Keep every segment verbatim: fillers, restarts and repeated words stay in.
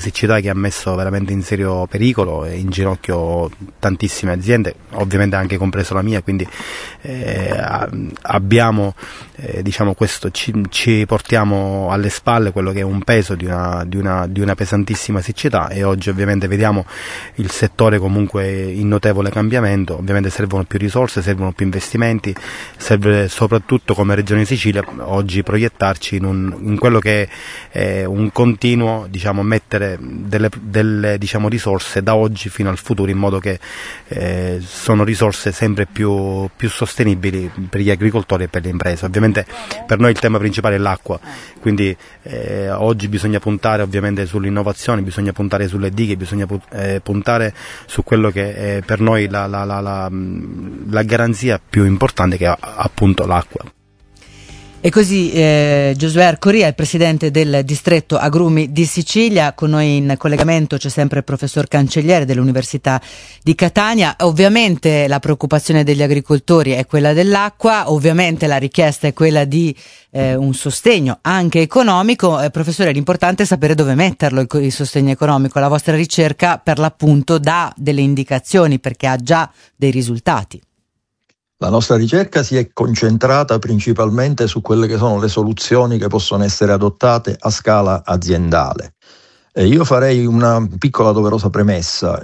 siccità che ha messo veramente in serio pericolo e in ginocchio tantissime aziende, ovviamente anche compreso la mia, quindi eh, abbiamo eh, diciamo questo, ci, ci portiamo alle spalle quello che è un peso di una, di una, di una pesantissima siccità, e oggi ovviamente vediamo il settore comunque in notevole cambiamento. Ovviamente servono più risorse, servono più investimenti, serve soprattutto come Regione Sicilia oggi proiettarci in, un, in quello che è un continuo, diciamo, mettere delle, delle diciamo, risorse da oggi fino al futuro, in modo che eh, sono risorse sempre più, più sostenibili per gli agricoltori e per le imprese. Ovviamente per noi il tema principale è l'acqua, quindi eh, oggi bisogna puntare ovviamente sull'innovazione, bisogna puntare sulle dighe, bisogna eh, puntare su quello che è per noi la, la, la, la, la garanzia più importante, che è appunto l'acqua. E così eh, Giosuè Arcoria, il presidente del distretto agrumi di Sicilia. Con noi in collegamento c'è sempre il professor Cancelliere dell'Università di Catania. Ovviamente la preoccupazione degli agricoltori è quella dell'acqua, ovviamente la richiesta è quella di eh, un sostegno anche economico. Eh, professore, l'importante è sapere dove metterlo il, il sostegno economico. La vostra ricerca per l'appunto dà delle indicazioni, perché ha già dei risultati. La nostra ricerca si è concentrata principalmente su quelle che sono le soluzioni che possono essere adottate a scala aziendale. E io farei una piccola doverosa premessa.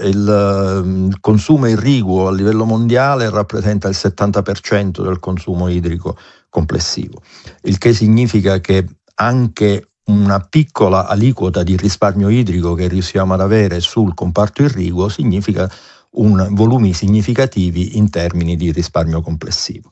Il, il consumo irriguo a livello mondiale rappresenta il settanta per cento del consumo idrico complessivo, il che significa che anche una piccola aliquota di risparmio idrico che riusciamo ad avere sul comparto irriguo significa un volumi significativi in termini di risparmio complessivo.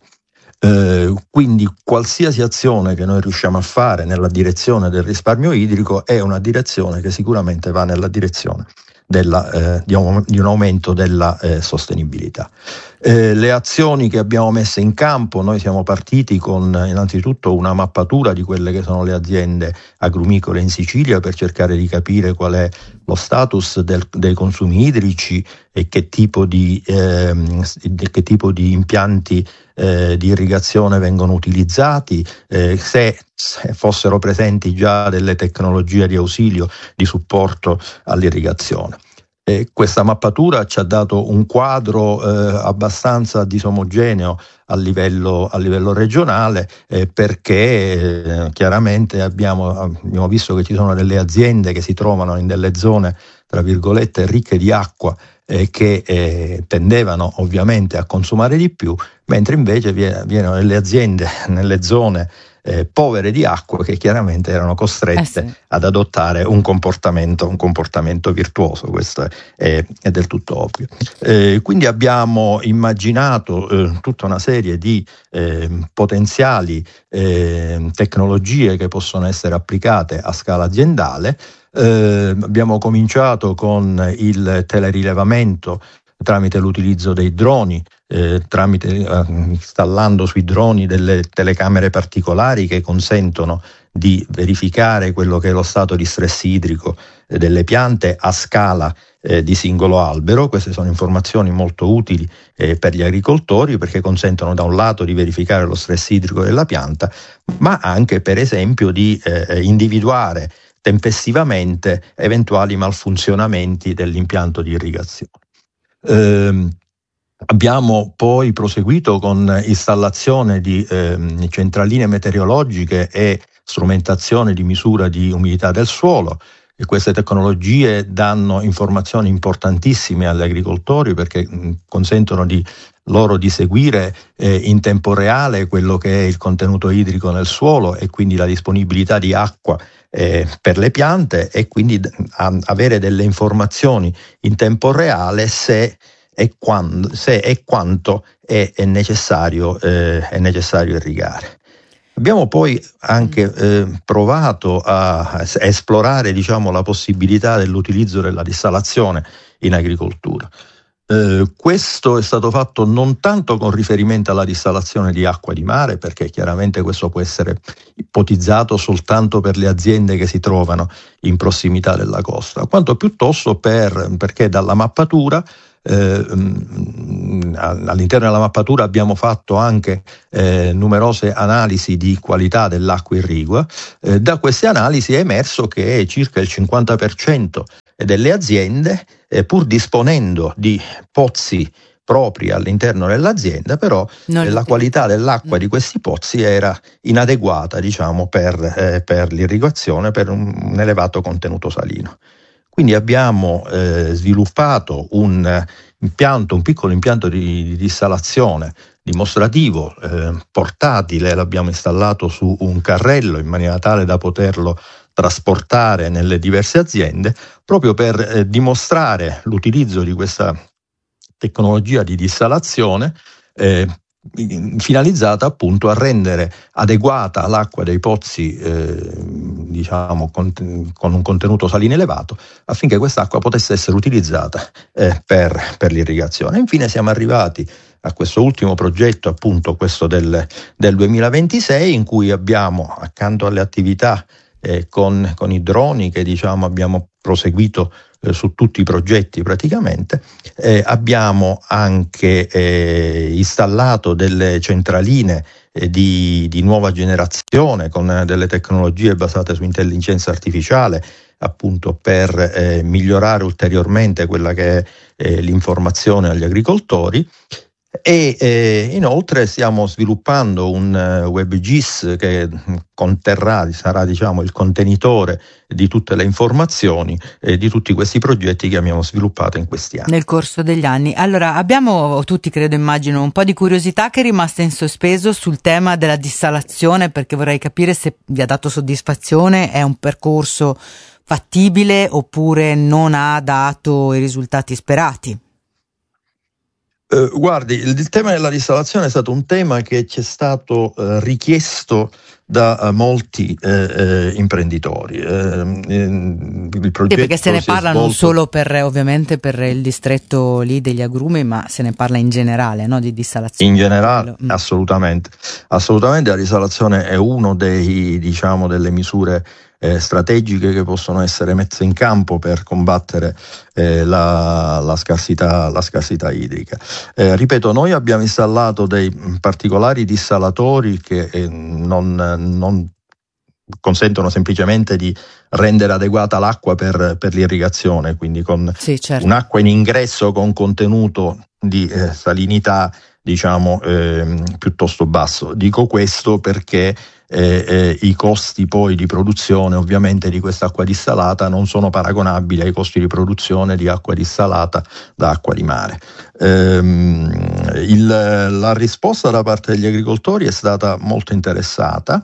Eh, quindi qualsiasi azione che noi riusciamo a fare nella direzione del risparmio idrico è una direzione che sicuramente va nella direzione della, eh, di, un, di un aumento della eh, sostenibilità. Eh, le azioni che abbiamo messo in campo, noi siamo partiti con innanzitutto una mappatura di quelle che sono le aziende agrumicole in Sicilia, per cercare di capire qual è lo status del, dei consumi idrici e che tipo di, eh, che tipo di impianti eh, di irrigazione vengono utilizzati, eh, se, se fossero presenti già delle tecnologie di ausilio, di supporto all'irrigazione. E questa mappatura ci ha dato un quadro eh, abbastanza disomogeneo a livello, a livello regionale, eh, perché eh, chiaramente abbiamo, abbiamo visto che ci sono delle aziende che si trovano in delle zone, tra virgolette, ricche di acqua, eh, che eh, tendevano ovviamente a consumare di più, mentre invece vi erano delle aziende nelle zone Eh, povere di acqua che chiaramente erano costrette eh sì. ad adottare un comportamento, un comportamento virtuoso. Questo è, è del tutto ovvio. Eh, quindi abbiamo immaginato eh, tutta una serie di eh, potenziali eh, tecnologie che possono essere applicate a scala aziendale. Eh, abbiamo cominciato con il telerilevamento tramite l'utilizzo dei droni, eh, tramite, eh, installando sui droni delle telecamere particolari che consentono di verificare quello che è lo stato di stress idrico eh, delle piante a scala eh, di singolo albero. Queste sono informazioni molto utili eh, per gli agricoltori, perché consentono da un lato di verificare lo stress idrico della pianta, ma anche per esempio di eh, individuare tempestivamente eventuali malfunzionamenti dell'impianto di irrigazione. Eh, abbiamo poi proseguito con installazione di eh, centraline meteorologiche e strumentazione di misura di umidità del suolo, e queste tecnologie danno informazioni importantissime agli agricoltori, perché mh, consentono di loro di seguire eh, in tempo reale quello che è il contenuto idrico nel suolo e quindi la disponibilità di acqua eh, per le piante, e quindi a, avere delle informazioni in tempo reale se e, quando, se e quanto è, è, necessario, eh, è necessario irrigare. Abbiamo poi anche eh, provato a, a esplorare, diciamo, la possibilità dell'utilizzo della dissalazione in agricoltura. Eh, questo è stato fatto non tanto con riferimento alla dissalazione di acqua di mare, perché chiaramente questo può essere ipotizzato soltanto per le aziende che si trovano in prossimità della costa, quanto piuttosto per, perché dalla mappatura Eh, all'interno della mappatura abbiamo fatto anche eh, numerose analisi di qualità dell'acqua irrigua. Eh, da queste analisi è emerso che circa il cinquanta per cento delle aziende, eh, pur disponendo di pozzi propri all'interno dell'azienda, però eh, la qualità dell'acqua di questi pozzi era inadeguata, diciamo, per, eh, per l'irrigazione, per un, un elevato contenuto salino. Quindi abbiamo eh, sviluppato un impianto, un piccolo impianto di, di dissalazione dimostrativo, eh, portatile, l'abbiamo installato su un carrello in maniera tale da poterlo trasportare nelle diverse aziende, proprio per eh, dimostrare l'utilizzo di questa tecnologia di dissalazione eh, finalizzata appunto a rendere adeguata l'acqua dei pozzi eh, diciamo con, con un contenuto salino elevato, affinché quest'acqua potesse essere utilizzata eh, per, per l'irrigazione. Infine siamo arrivati a questo ultimo progetto, appunto questo del, del duemilaventisei, in cui abbiamo, accanto alle attività eh, con, con i droni che diciamo abbiamo proseguito eh, su tutti i progetti praticamente, eh, abbiamo anche eh, installato delle centraline eh, di, di nuova generazione con eh, delle tecnologie basate su intelligenza artificiale, appunto per eh, migliorare ulteriormente quella che è eh, l'informazione agli agricoltori. E eh, inoltre stiamo sviluppando un uh, WebGIS che conterrà, sarà diciamo il contenitore di tutte le informazioni e di tutti questi progetti che abbiamo sviluppato in questi anni. Nel corso degli anni. Allora, abbiamo tutti, credo, immagino, un po' di curiosità che è rimasta in sospeso sul tema della dissalazione, perché vorrei capire se vi ha dato soddisfazione, è un percorso fattibile oppure non ha dato i risultati sperati. Uh, guardi, il, il tema della dissalazione è stato un tema che ci è stato uh, richiesto da uh, molti uh, uh, imprenditori. Uh, il progetto sì, perché se ne parla svolto... non solo per ovviamente per il distretto lì degli agrumi, ma se ne parla in generale, no, di dissalazione. In generale, mm. assolutamente. Assolutamente la dissalazione è uno dei, diciamo, delle misure Eh, strategiche che possono essere messe in campo per combattere eh, la, la, scarsità, la scarsità idrica. Eh, ripeto, noi abbiamo installato dei particolari dissalatori che eh, non, non consentono semplicemente di rendere adeguata l'acqua per, per l'irrigazione, quindi con sì, certo. un'acqua in ingresso con contenuto di eh, salinità diciamo eh, piuttosto basso. Dico questo perché Eh, eh, i costi poi di produzione ovviamente di quest'acqua dissalata non sono paragonabili ai costi di produzione di acqua dissalata da acqua di mare. Ehm, il, la risposta da parte degli agricoltori è stata molto interessata,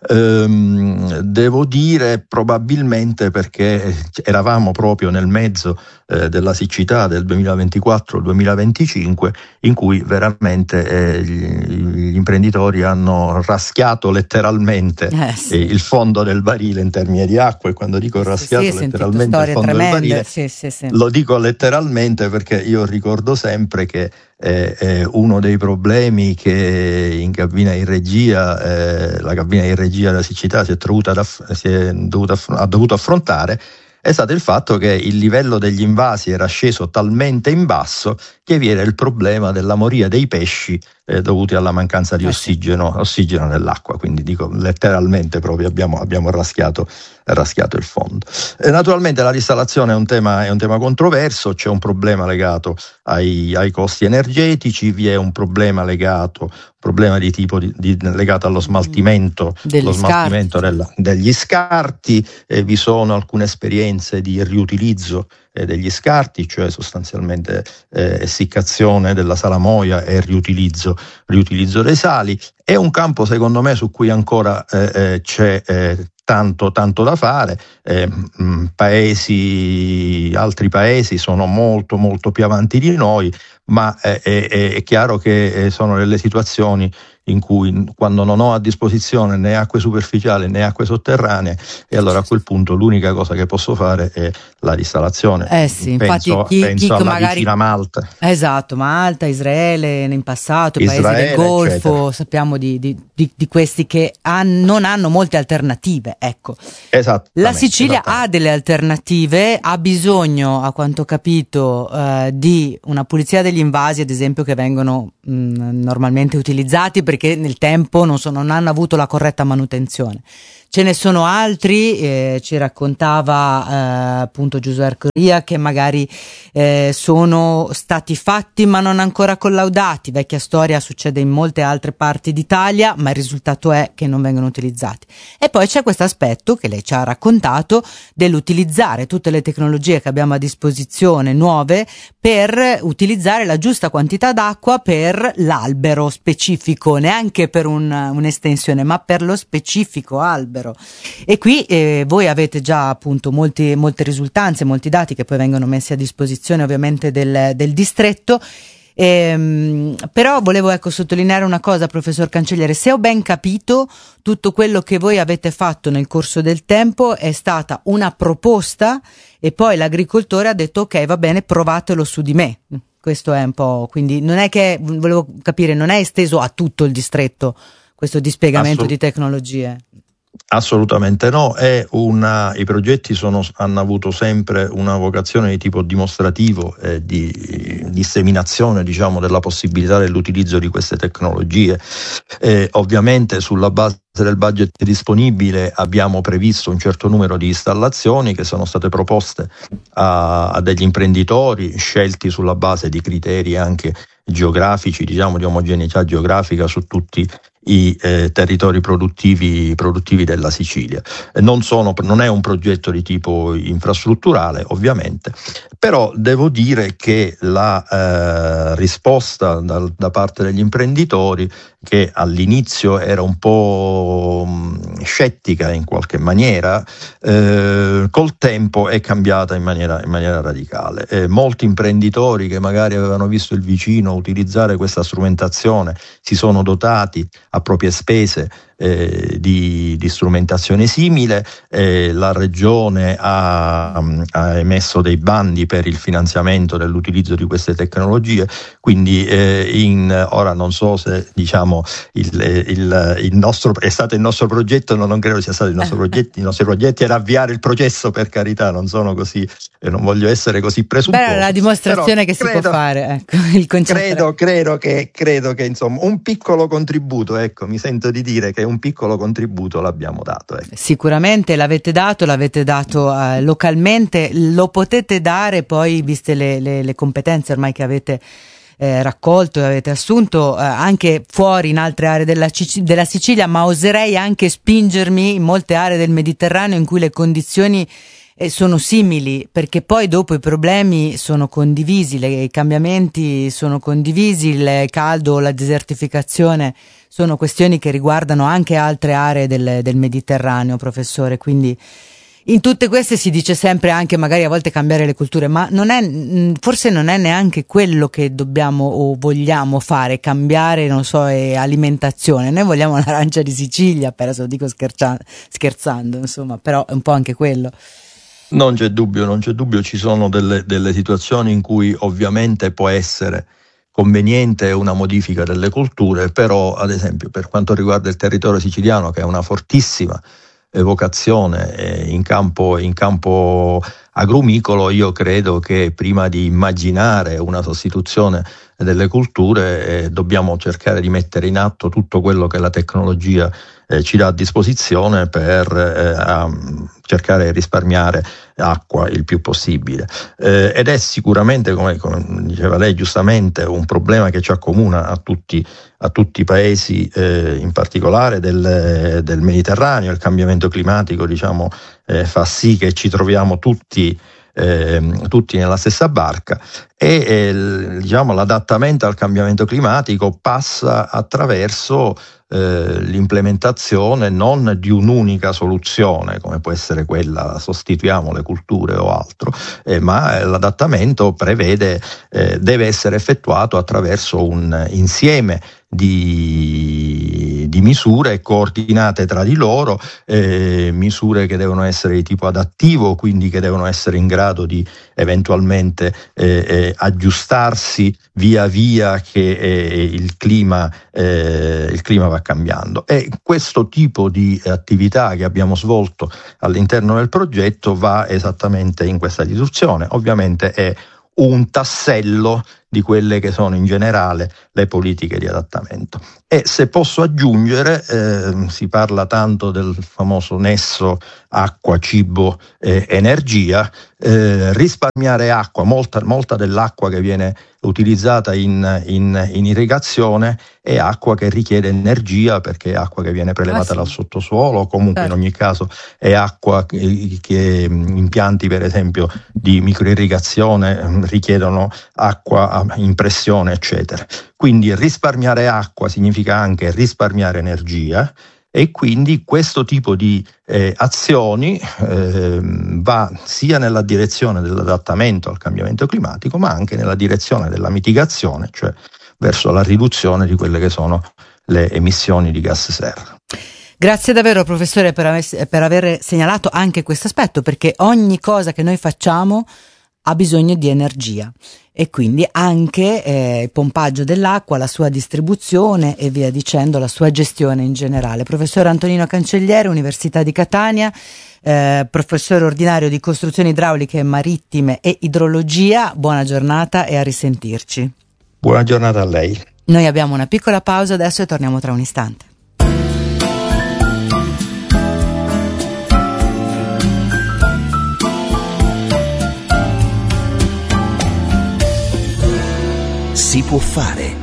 ehm, devo dire probabilmente perché eravamo proprio nel mezzo eh, della siccità del duemilaventiquattro duemilaventicinque, in cui veramente eh, gli, gli imprenditori hanno raschiato letteralmente Eh, sì. il fondo del barile in termini di acqua, e quando dico raschiato sì, sì, letteralmente il fondo tremende. del barile sì, sì, sì. lo dico letteralmente perché io ricordo sempre che eh, eh, uno dei problemi che in cabina di regia eh, la cabina di regia della siccità si è, aff- si è dovuta aff- ha dovuto affrontare è stato il fatto che il livello degli invasi era sceso talmente in basso che vi era il problema della moria dei pesci eh, dovuti alla mancanza di ossigeno, ossigeno nell'acqua, quindi dico letteralmente proprio abbiamo, abbiamo raschiato, raschiato il fondo. E naturalmente la dissalazione è un tema, è un tema controverso, c'è un problema legato ai, ai costi energetici, vi è un problema legato problema di tipo di, di, legato allo smaltimento, lo smaltimento della, degli scarti, eh, vi sono alcune esperienze di riutilizzo eh, degli scarti, cioè sostanzialmente eh, essiccazione della salamoia e riutilizzo, riutilizzo dei sali. È un campo secondo me su cui ancora eh, eh, c'è eh, tanto tanto da fare, eh, paesi, altri paesi sono molto molto più avanti di noi, ma è, è, è chiaro che sono delle situazioni in cui quando non ho a disposizione né acque superficiali né acque sotterranee, e allora a quel punto l'unica cosa che posso fare è la dissalazione. Eh sì, penso, infatti chi, penso chi alla magari vicina Malta. Esatto, Malta, Israele in passato, i Israele, paesi del Golfo, eccetera. Sappiamo di, di, di, di questi che han, non hanno molte alternative, ecco. La Sicilia ha delle alternative, ha bisogno, a quanto ho capito, eh, di una pulizia degli invasi, ad esempio, che vengono mh, normalmente utilizzati perché nel tempo non, so, non hanno avuto la corretta manutenzione. Ce ne sono altri, eh, ci raccontava eh, appunto Giosuè Coria che magari eh, sono stati fatti ma non ancora collaudati. Vecchia storia, succede in molte altre parti d'Italia, ma il risultato è che non vengono utilizzati. E poi c'è questo aspetto che lei ci ha raccontato dell'utilizzare tutte le tecnologie che abbiamo a disposizione nuove per utilizzare la giusta quantità d'acqua per l'albero specifico, neanche per un, un'estensione, ma per lo specifico albero. E qui eh, voi avete già appunto molti, molte risultanze, molti dati che poi vengono messi a disposizione ovviamente del, del distretto. Ehm, però volevo ecco sottolineare una cosa, professor Cancelliere: se ho ben capito, tutto quello che voi avete fatto nel corso del tempo è stata una proposta e poi l'agricoltore ha detto ok, va bene, provatelo su di me. Questo è un po', quindi non è che, volevo capire, non è esteso a tutto il distretto questo dispiegamento Assolut- di tecnologie? Assolutamente no, è una, i progetti sono, hanno avuto sempre una vocazione di tipo dimostrativo e di disseminazione, diciamo, della possibilità dell'utilizzo di queste tecnologie. E ovviamente sulla base del budget disponibile abbiamo previsto un certo numero di installazioni che sono state proposte a, a degli imprenditori, scelti sulla base di criteri anche geografici, diciamo di omogeneità geografica su tutti i eh, territori produttivi produttivi della Sicilia. Eh, non, sono, non è un progetto di tipo infrastrutturale, ovviamente, però devo dire che la eh, risposta da, da parte degli imprenditori, che all'inizio era un po' mh, scettica in qualche maniera, eh, col tempo è cambiata in maniera, in maniera radicale. Eh, molti imprenditori che magari avevano visto il vicino utilizzare questa strumentazione si sono dotati a proprie spese eh, di, di strumentazione simile. Eh, la Regione ha, ha emesso dei bandi per il finanziamento dell'utilizzo di queste tecnologie, quindi eh, in, ora non so se diciamo il, il, il nostro, è stato il nostro progetto, no, non credo sia stato il nostro progetto, i nostri progetti era avviare il processo, per carità, non sono così, eh, non voglio essere così presuntuoso. Beh, la dimostrazione che credo, si può fare, ecco, il credo, credo che, credo che insomma un piccolo contributo, ecco, mi sento di dire che un piccolo contributo l'abbiamo dato. Ecco. Sicuramente l'avete dato, l'avete dato eh, localmente, lo potete dare poi, viste le, le, le competenze ormai che avete eh, raccolto e avete assunto eh, anche fuori in altre aree della, Cic- della Sicilia, ma oserei anche spingermi in molte aree del Mediterraneo in cui le condizioni eh, sono simili, perché poi dopo i problemi sono condivisi, le, i cambiamenti sono condivisi, il caldo, la desertificazione sono questioni che riguardano anche altre aree del, del Mediterraneo, professore, quindi in tutte queste si dice sempre anche magari a volte cambiare le culture, ma non è, forse non è neanche quello che dobbiamo o vogliamo fare, cambiare, non so, alimentazione. Noi vogliamo l'arancia di Sicilia, però se lo dico scherzando, scherzando, insomma, però è un po' anche quello. Non c'è dubbio, non c'è dubbio, ci sono delle, delle situazioni in cui ovviamente può essere conveniente una modifica delle culture, però ad esempio per quanto riguarda il territorio siciliano, che è una fortissima vocazione eh, in campo, in campo agrumicolo, io credo che prima di immaginare una sostituzione delle culture eh, dobbiamo cercare di mettere in atto tutto quello che la tecnologia eh, ci dà a disposizione per eh, a, cercare di risparmiare acqua il più possibile. Eh, ed è sicuramente, come, come diceva lei giustamente, un problema che ci accomuna a tutti, a tutti i paesi, eh, in particolare del, del Mediterraneo. Il cambiamento climatico, diciamo, eh, fa sì che ci troviamo tutti Eh, tutti nella stessa barca e eh, diciamo l'adattamento al cambiamento climatico passa attraverso eh, l'implementazione non di un'unica soluzione come può essere quella sostituiamo le culture o altro, eh, ma l'adattamento prevede eh, deve essere effettuato attraverso un insieme di, di misure coordinate tra di loro, eh, misure che devono essere di tipo adattivo, quindi che devono essere in grado di eventualmente eh, eh, aggiustarsi via via che eh, il clima eh, il clima va cambiando. E questo tipo di attività che abbiamo svolto all'interno del progetto va esattamente in questa direzione. Ovviamente è un tassello di quelle che sono in generale le politiche di adattamento. E se posso aggiungere, eh, si parla tanto del famoso nesso acqua, cibo, eh, energia, eh, risparmiare acqua, molta, molta dell'acqua che viene utilizzata in, in, in irrigazione è acqua che richiede energia, perché è acqua che viene prelevata ah, sì. dal sottosuolo, o comunque certo. in ogni caso è acqua che, che impianti per esempio di microirrigazione richiedono acqua in pressione, eccetera. Quindi risparmiare acqua significa anche risparmiare energia, e quindi questo tipo di eh, azioni eh, va sia nella direzione dell'adattamento al cambiamento climatico, ma anche nella direzione della mitigazione, cioè verso la riduzione di quelle che sono le emissioni di gas serra. Grazie davvero professore per aver, per aver segnalato anche questo aspetto, perché ogni cosa che noi facciamo ha bisogno di energia, e quindi anche eh, il pompaggio dell'acqua, la sua distribuzione e via dicendo, la sua gestione in generale. Professor Antonino Cancelliere, Università di Catania, eh, professore ordinario di costruzioni idrauliche marittime e idrologia, buona giornata e a risentirci. Buona giornata a lei. Noi abbiamo una piccola pausa adesso e torniamo tra un istante. Si può fare.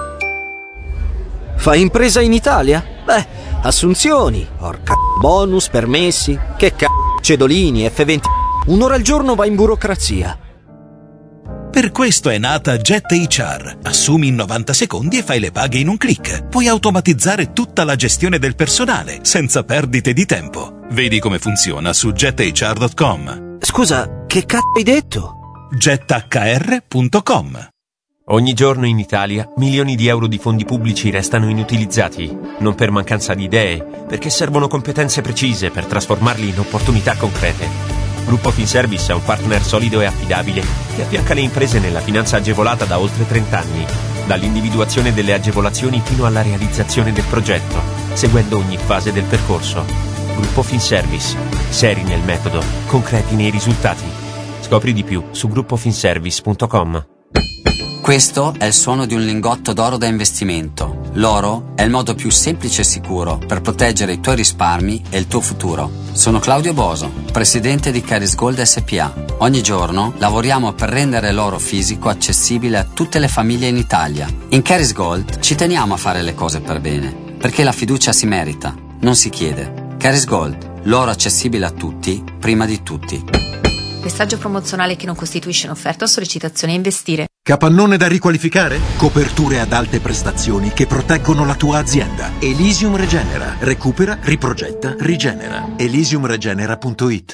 Fai impresa in Italia? Beh, assunzioni, porca bonus, permessi, che c***o, cedolini, F venti. Un'ora al giorno va in burocrazia. Per questo è nata Jet H R. Assumi in novanta secondi e fai le paghe in un click. Puoi automatizzare tutta la gestione del personale, senza perdite di tempo. Vedi come funziona su jet h r punto com. Scusa, che c***o hai detto? jet h r punto com. Ogni giorno in Italia milioni di euro di fondi pubblici restano inutilizzati, non per mancanza di idee, perché servono competenze precise per trasformarli in opportunità concrete. Gruppo Finservice è un partner solido e affidabile che affianca le imprese nella finanza agevolata da oltre trenta anni, dall'individuazione delle agevolazioni fino alla realizzazione del progetto, seguendo ogni fase del percorso. Gruppo Finservice, seri nel metodo, concreti nei risultati. Scopri di più su gruppo finservice punto com. Questo è il suono di un lingotto d'oro da investimento. L'oro è il modo più semplice e sicuro per proteggere i tuoi risparmi e il tuo futuro. Sono Claudio Boso, presidente di Caris Gold S P A. Ogni giorno lavoriamo per rendere l'oro fisico accessibile a tutte le famiglie in Italia. In Caris Gold ci teniamo a fare le cose per bene, perché la fiducia si merita, non si chiede. Caris Gold, l'oro accessibile a tutti, prima di tutti. Messaggio promozionale che non costituisce un'offerta o sollecitazione a investire. Capannone da riqualificare? Coperture ad alte prestazioni che proteggono la tua azienda. Elysium Regenera. Recupera, riprogetta, rigenera. elysium regenera punto it.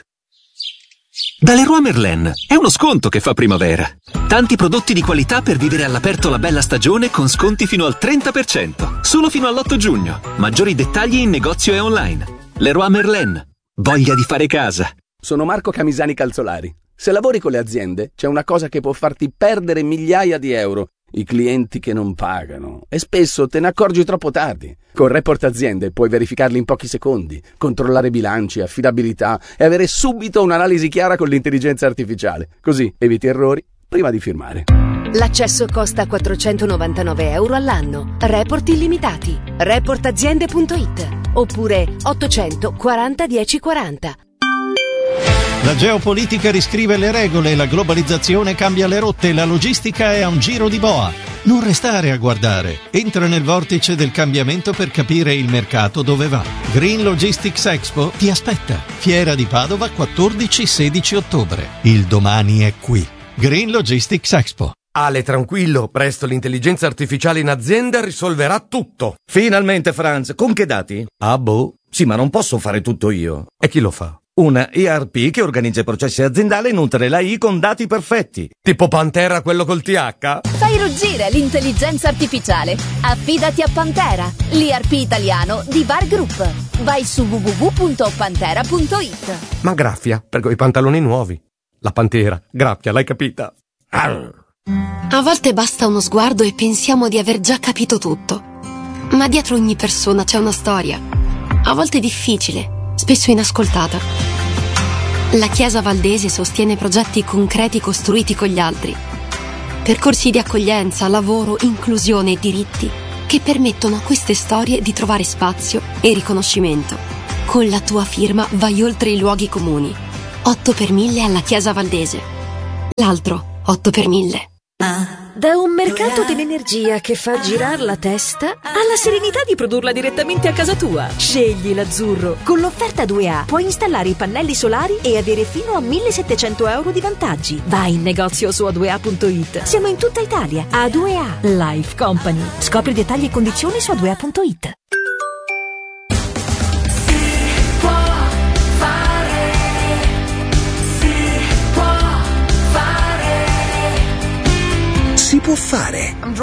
Da Leroy Merlin è uno sconto che fa primavera. Tanti prodotti di qualità per vivere all'aperto la bella stagione con sconti fino al trenta per cento. Solo fino all'otto giugno. Maggiori dettagli in negozio e online. Leroy Merlin. Voglia di fare casa. Sono Marco Camisani Calzolari. Se lavori con le aziende, c'è una cosa che può farti perdere migliaia di euro: i clienti che non pagano. E spesso te ne accorgi troppo tardi. Con Report Aziende puoi verificarli in pochi secondi, controllare bilanci, affidabilità e avere subito un'analisi chiara con l'intelligenza artificiale. Così eviti errori prima di firmare. L'accesso costa quattrocentonovantanove euro all'anno. Report illimitati. report aziende punto it oppure ottocento quaranta dieci quaranta. La geopolitica riscrive le regole, la globalizzazione cambia le rotte, la logistica è a un giro di boa. Non restare a guardare. Entra nel vortice del cambiamento per capire il mercato dove va. Green Logistics Expo ti aspetta. Fiera di Padova quattordici sedici ottobre. Il domani è qui. Green Logistics Expo. Ale, tranquillo, presto l'intelligenza artificiale in azienda risolverà tutto. Finalmente, Franz, con che dati? Ah, boh. Sì, ma non posso fare tutto io. E chi lo fa? Una E R P che organizza i processi aziendali e nutre la I con dati perfetti. Tipo Pantera, quello col T H? Fai ruggire l'intelligenza artificiale. Affidati a Pantera, l'E R P italiano di Var Group. Vai su w w w punto pantera punto it. Ma graffia, per quei pantaloni nuovi. La Pantera, graffia, l'hai capita? Arr. A volte basta uno sguardo e pensiamo di aver già capito tutto. Ma dietro ogni persona c'è una storia. A volte difficile, spesso inascoltata. La Chiesa Valdese sostiene progetti concreti costruiti con gli altri. Percorsi di accoglienza, lavoro, inclusione e diritti che permettono a queste storie di trovare spazio e riconoscimento. Con la tua firma vai oltre i luoghi comuni. otto per mille alla Chiesa Valdese. L'altro otto per mille. Da un mercato dell'energia che fa girare la testa alla serenità di produrla direttamente a casa tua. Scegli l'azzurro. Con l'offerta due A puoi installare i pannelli solari e avere fino a millesettecento euro di vantaggi. Vai in negozio su a due a punto it. Siamo in tutta Italia. A due A Life Company. Scopri dettagli e condizioni su a due a punto it. Si può fare.